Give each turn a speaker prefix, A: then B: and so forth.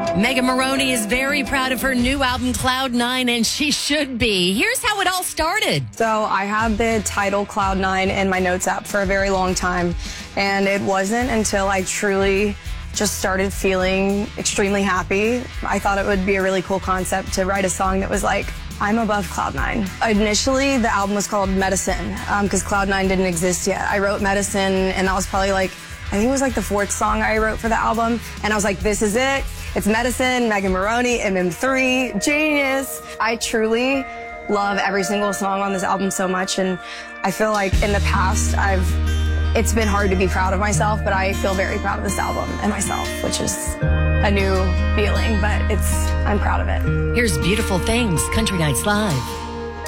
A: Megan Moroney is very proud of her new album, Cloud 9, and she should be. Here's how it all started.
B: So I had the title Cloud 9 in my notes app for a very long time, and it wasn't until I truly just started feeling extremely happy. I thought it would be a really cool concept to write a song that was like, I'm above Cloud 9. Initially, the album was called Medicine, because Cloud 9 didn't exist yet. I wrote Medicine, and that was probably I think it was the fourth song I wrote for the album, and I was like, this is it. It's Medicine, Megan Moroney, MM3, genius. I truly love every single song on this album so much, and I feel like in the past, it's been hard to be proud of myself, but I feel very proud of this album and myself, which is a new feeling, but I'm proud of it.
A: Here's Beautiful Things, Country Nights Live.